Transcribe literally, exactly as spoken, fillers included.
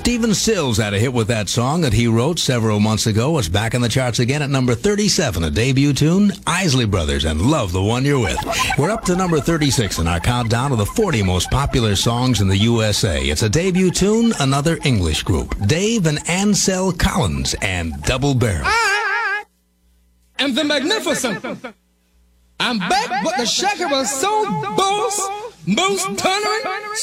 Stephen Stills had a hit with that song that he wrote several months ago. It's back in the charts again at number thirty-seven, a debut tune, Isley Brothers and Love the One You're With. We're up to number thirty-six in our countdown of the forty most popular songs in the U S A. It's a debut tune, another English group, Dave and Ansel Collins and Double Barrel. I am the Magnificent. I'm back, but the shaker was so boss, most tolerant,